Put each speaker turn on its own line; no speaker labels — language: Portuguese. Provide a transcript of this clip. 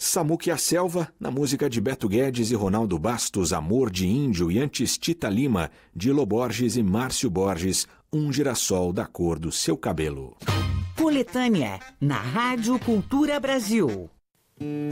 Samuque e a Selva, na música de Beto Guedes e Ronaldo Bastos, Amor de Índio, e antes Tita Lima, de Lô Borges e Márcio Borges, Um Girassol da Cor do Seu Cabelo.
Coletânea, na Rádio Cultura Brasil.